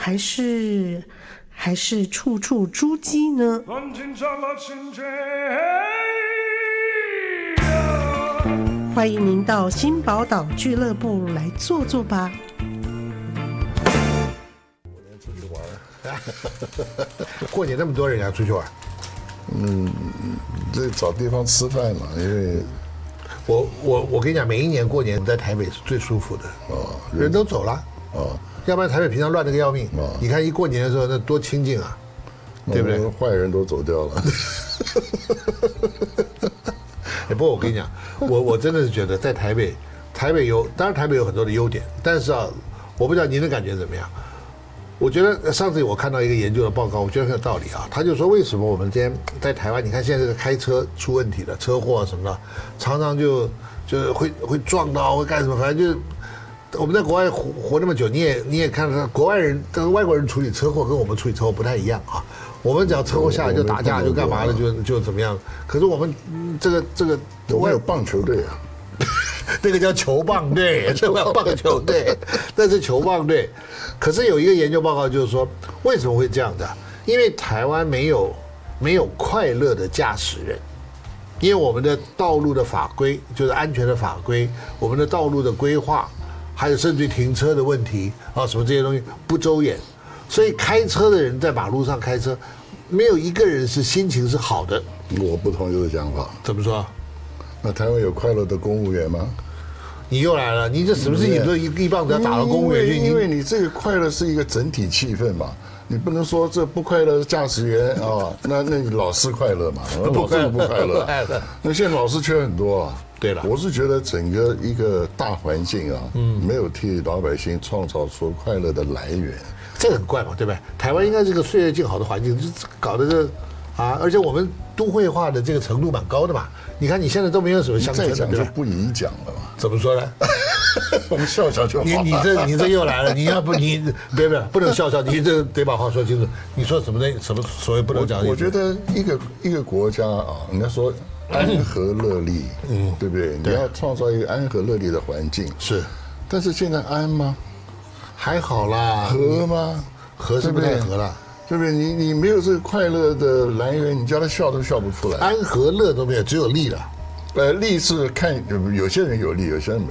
还是处处猪鸡呢？欢迎您到新宝岛俱乐部来坐坐吧。 出去玩，过年那么多人要出去玩。 这找地方吃饭嘛，因为我跟你讲，每一年过年在台北是最舒服的人都走了要不然台北平常乱得个要命你看一过年的时候那多清静啊，对不对？ 坏人都走掉了。 不过我跟你讲，我真的是觉得在台北当然台北有很多的优点，但是我不知道您的感觉怎么样。我觉得上次我看到一个研究的报告，我觉得很有道理他就说为什么我们今天在台湾，你看现在这个开车出问题的车祸什么的，常常就是会撞到会干什么，反正就是我们在国外活那么久，你也看到国外人跟外国人处理车祸跟我们处理车祸不太一样我们只要车祸下来就打架就干嘛了就怎么样，可是我们这个我们有棒球队那个叫球棒队，这叫棒球队，那是球棒队。可是有一个研究报告就是说，为什么会这样的？因为台湾没有快乐的驾驶人，因为我们的道路的法规就是安全的法规，我们的道路的规划，还有甚至停车的问题什么这些东西不周延，所以开车的人在马路上开车，没有一个人是心情是好的。 我不同意的讲法。 怎么说？ 那台湾有快乐的公务员吗？ 你又来了，你这什么事情都一棒子要打到公务员去？ 因为你这个快乐是一个整体气氛嘛，你不能说这不快乐的驾驶员那你老师快乐嘛？老师不快乐，那现在老师缺很多对了， 我是觉得整个一个大环境没有替老百姓创造出快乐的来源， 这很怪嘛，对不对？台湾应该是个岁月静好的环境，就搞得这而且我们都会化的这个程度蛮高的嘛。你看你现在都没有什么乡村的， 再讲就不宜讲了嘛。 怎么说呢？ 我们笑笑就好了。 你这又来了，你要不你别不能笑笑，你这得把话说清楚。你说什么呢？什么所谓不能讲？ 我觉得一个国家人家说安和乐利，对不对？你要创造一个安和乐利的环境是， 但是现在安吗？ 还好啦。 和吗？ 和是不太和了。 对不对？你没有这个快乐的来源，你叫他笑都笑不出来。 安和乐都没有，只有利了。 利是看有些人有利，有些人没